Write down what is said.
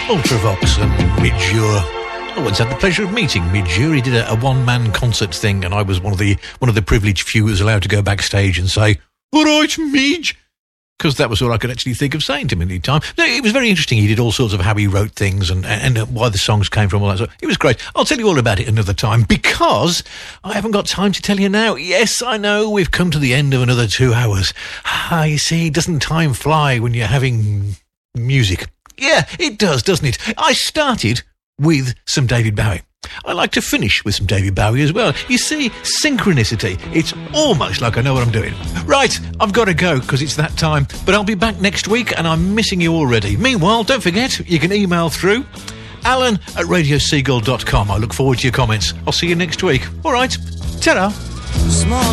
Ultravox and Midge Ure. I once had the pleasure of meeting Midge Ure. He did a one-man concert thing, and I was one of the privileged few who was allowed to go backstage and say, "All right, Midge," because that was all I could actually think of saying to him any time. No, it was very interesting. He did all sorts of how he wrote things and why the songs came from, all that sort. It was great. I'll tell you all about it another time, because I haven't got time to tell you now. Yes, I know, we've come to the end of another 2 hours. You see, doesn't time fly when you're having music? Yeah, it does, doesn't it? I started with some David Bowie. I like to finish with some David Bowie as well. You see, synchronicity. It's almost like I know what I'm doing. Right, I've got to go because it's that time. But I'll be back next week and I'm missing you already. Meanwhile, don't forget, you can email through alan@radioseagull.com. I look forward to your comments. I'll see you next week. All right, ta-ra.